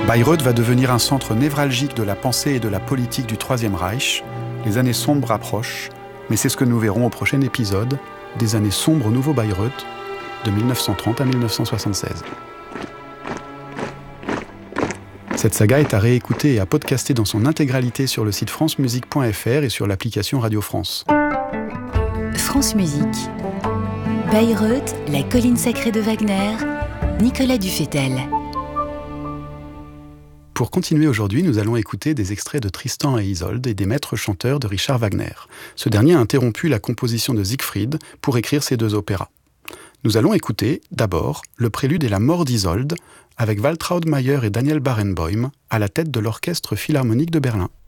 Bayreuth va devenir un centre névralgique de la pensée et de la politique du Troisième Reich. Les années sombres approchent, mais c'est ce que nous verrons au prochain épisode des années sombres au Nouveau Bayreuth, de 1930 à 1976. Cette saga est à réécouter et à podcaster dans son intégralité sur le site francemusique.fr et sur l'application Radio France. France Musique. Bayreuth, la colline sacrée de Wagner, Nicolas Dufetel. Pour continuer aujourd'hui, nous allons écouter des extraits de Tristan et Isolde et des maîtres chanteurs de Richard Wagner. Ce dernier a interrompu la composition de Siegfried pour écrire ces deux opéras. Nous allons écouter, d'abord, le prélude et la mort d'Isolde, avec Waltraud Mayer et Daniel Barenboim à la tête de l'Orchestre Philharmonique de Berlin.